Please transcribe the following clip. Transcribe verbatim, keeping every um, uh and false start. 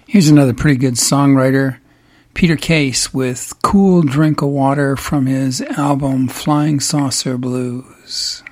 Here's another pretty good songwriter, Peter Case, with Cool Drink of Water from his album Flying Saucer Blues.